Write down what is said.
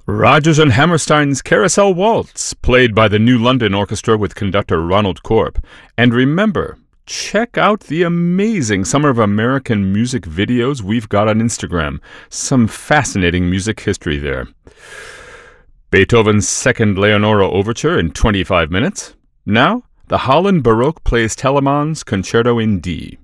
Rodgers and Hammerstein's Carousel Waltz, played by the New London Orchestra with conductor Ronald Korp. And remember, check out the amazing Summer of American music videos we've got on Instagram. Some fascinating music history there. Beethoven's Second Leonora Overture in 25 minutes. Now, the Holland Baroque plays Telemann's Concerto in D.